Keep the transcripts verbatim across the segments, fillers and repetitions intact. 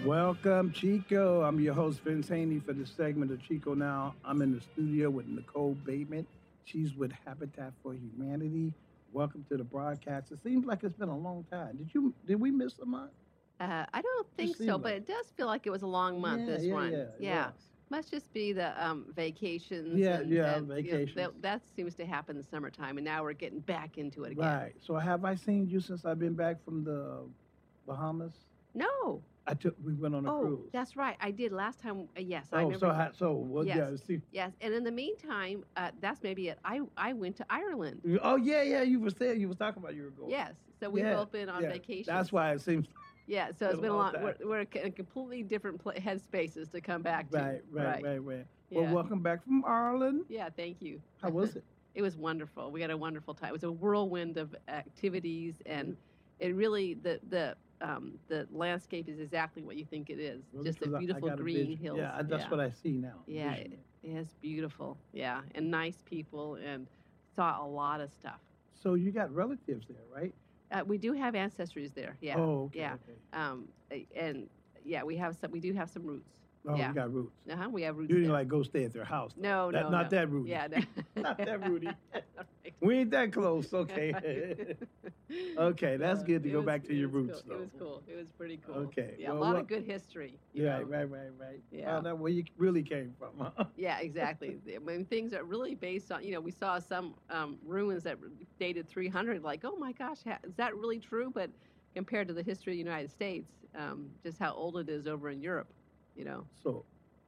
Welcome, Chico. I'm your host, Vince Haney, for this segment of Chico Now. I'm in the studio with Nicole Bateman. She's with Habitat for Humanity. Welcome to the broadcast. It seems like it's been a long time. Did you? Did we miss a month? Uh, I don't think Just so, seemed but like it does feel like it was a long month. Yeah, This yeah, one, yeah. It yeah, was. must just be the um, vacations. Yeah, and, yeah, and, you know, vacations. that, that seems to happen in the summertime, and now we're getting back into it again. Right. So have I seen you since I've been back from the Bahamas? No. I took. We went on a Oh, cruise. that's right. I did last time. Uh, yes, I Oh, remember. so ha- so well, Yes. yeah. See. Yes, and in the meantime, uh, that's maybe it. I I went to Ireland. Oh yeah, yeah. You were saying you was talking about you were going. Yes, so we've Yeah, both been on yeah. vacation. That's why it seems Yeah, so it's been a been a long long. We're, time. we're in completely different pla headspaces to come back to. right, right, right, right. Yeah. Well, welcome back from Ireland. Yeah, thank you. How was it? It was wonderful. We had a wonderful time. It was a whirlwind of activities, and it really the the um, the landscape is exactly what you think it is. Well, Just because the I- I beautiful got a green vision. hills. Yeah, that's yeah. what I see now. Yeah, it, visually. it's beautiful. Yeah, and nice people, and saw a lot of stuff. So you got relatives there, right? Uh, we do have ancestries there. Yeah. Oh, okay. Yeah. Okay. Um, a- and yeah, we have some. We do have some roots. Oh, yeah. you got roots. Uh huh. We have roots. You didn't there. like go stay at their house. though. No, That- no, not no. that Rudy. Yeah, no. Not that Rudy. Right. We ain't that close. Okay. Okay, that's good to It go was- back to it your was roots, cool. It though. was cool. It was pretty cool. Okay, Yeah, well, a lot what- of good history. you Yeah, know. right, right, right. Yeah. Found out where you really came from, huh? Yeah, exactly. I mean, things are really based on, you know, we saw some um, ruins that dated three hundred, like, oh my gosh, ha- is that really true? But compared to the history of the United States, um, just how old it is over in Europe, you know. So,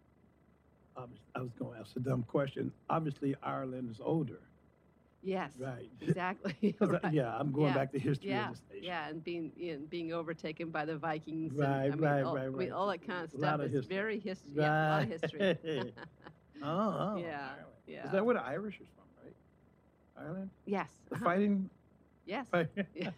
obvi- I was going to ask a dumb question. Obviously, Ireland is older, Yes. right? Exactly. 'Cause I- Right. yeah, I'm going Yeah, back to history Yeah, of the station. yeah, and being you know, being overtaken by the Vikings. and, Right, I mean, right, all, right, I mean, right. all that kind of A stuff lot of is history. very history. Yeah, a lot of history. Right. Oh, oh, Yeah, Ireland. yeah. Is that where the Irish is from, right? Ireland? Yes. The uh-huh. fighting? Yes. Fight- Yeah.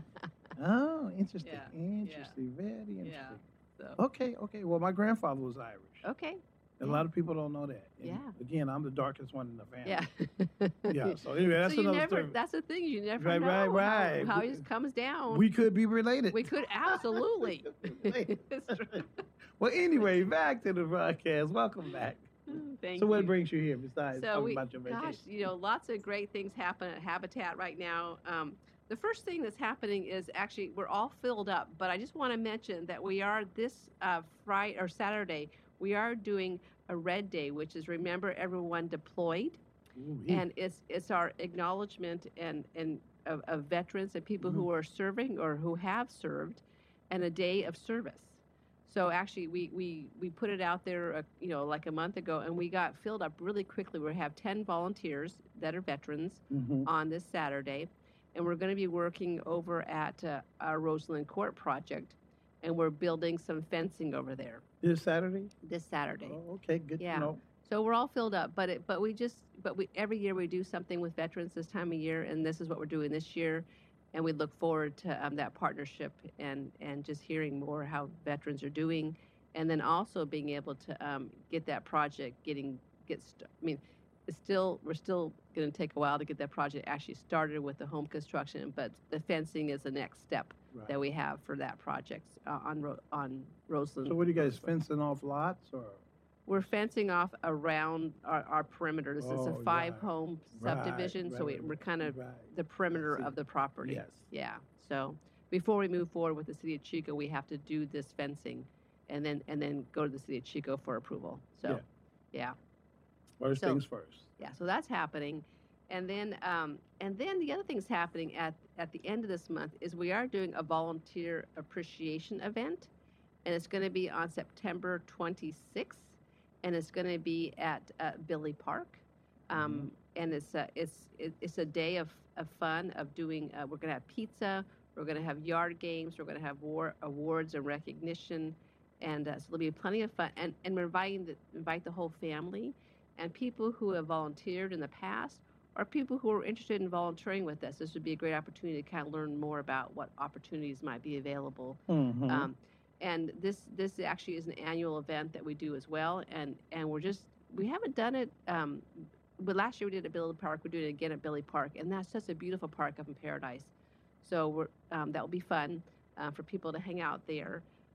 Oh, interesting. Yeah, Interesting. Very interesting. Yeah. So. Okay, okay. Well, my grandfather was Irish. Okay. A yeah. lot of people don't know that. And Yeah. Again, I'm the darkest one in the family. Yeah. Yeah. So anyway, that's so you another never. story. That's the thing. You never Right, know right, how- right. how, We- he just comes down. We could be related. We could absolutely. Related. It's true. Well, anyway, back to the broadcast. Welcome back. Thank so you. what brings you here besides So talking we, about your vacation? gosh, you know, lots of great things happen at Habitat right now. Um, the first thing that's happening is actually we're all filled up, but I just want to mention that we are this uh, Friday or Saturday. We are doing a Red Day, which is remember everyone deployed, Ooh-wee. and it's it's our acknowledgement and and of, of veterans and people Mm-hmm. who are serving or who have served, and a day of service. So actually, we we we put it out there, uh, you know, like a month ago, and we got filled up really quickly. We have ten volunteers that are veterans Mhm. on this Saturday, and we're going to be working over at uh, our Roseland Court project, and we're building some fencing over there This Saturday? this Saturday. Oh, okay, good Yeah. to know. So we're all filled up, but it, but we just but we every year we do something with veterans this time of year, and this is what we're doing this year, and we look forward to um, that partnership and and just hearing more how veterans are doing, and then also being able to um, get that project getting get st- I mean, it's still we're still going to take a while to get that project actually started with the home construction, but the fencing is the next step Right. that we have for that project uh, on Ro- on Roseland. So what are you guys Roseland. fencing off lots or? We're fencing off around our, our perimeter. This is Oh, a right. five-home Right, subdivision, right, so we, right, we're kind of right. the perimeter see. of the property. Yes. Yeah. So before we move forward with the city of Chico, we have to do this fencing, and then and then go to the city of Chico for approval. So, yeah, First So- things first. yeah. So that's happening, and then um, and then the other thing's happening at at the end of this month is we are doing a volunteer appreciation event, and it's going to be on September twenty-sixth, and it's going to be at uh, Billy Park, um, and it's a, it's it, it's a day of, of fun of doing. Uh, we're going to have pizza, we're going to have yard games, we're going to have war, awards and recognition, and uh, so there'll be plenty of fun. And and we're inviting the invite the whole family, and people who have volunteered in the past, or people who are interested in volunteering with us. This would be a great opportunity to kind of learn more about what opportunities might be available. Mhm. Um, and this this actually is an annual event that we do as well. And and we're just we haven't done it. Um, but last year we did it at Billy Park. We're doing it again at Billy Park, and that's such a beautiful park up in Paradise. So we're um, that will be fun uh, for people to hang out there.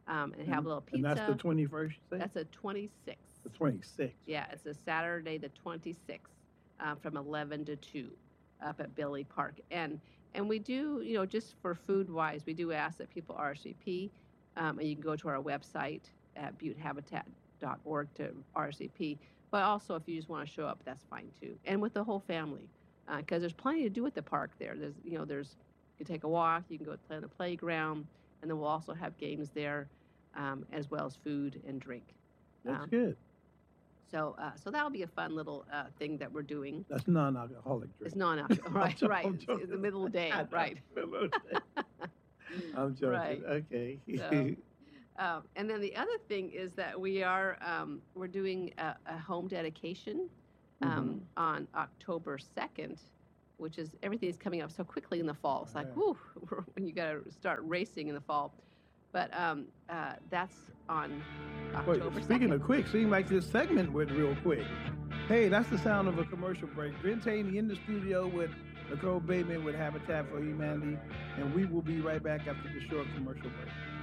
um, and have And, a little and pizza. that's the twenty-first, you say? That's a twenty-sixth. The twenty-sixth. Yeah, it's a Saturday, the twenty-sixth, uh, from eleven to two, up at Billy Park. And and we do, you know, just for food wise, we do ask that people R S V P, um, and you can go to our website at butte habitat dot org to R S V P. But also, if you just want to show up, that's fine too. And with the whole family, because uh, there's plenty to do at the park there. There's, you know, there's you can take a walk, you can go play on the playground, and then we'll also have games there, um, as well as food and drink. That's Um, good. So, uh, so that'll be a fun little uh, thing that we're doing. That's non-alcoholic drink. It's non-alcoholic, right? I'm Right. joking. It's in the middle of the day, right? I'm joking. Right. Okay. So, um, and then the other thing is that we are um, we're doing a, a home dedication um, Mhm. on October second, which is everything's coming up so quickly in the fall. It's like, Right. whoo, when you got to start racing in the fall. But um, uh, that's on Wait, October speaking second. of quick, seemed like this segment went real quick. Hey, that's the sound of a commercial break. Vince Haney in the studio with Nicole Bateman with Habitat for Humanity, and we will be right back after the short commercial break.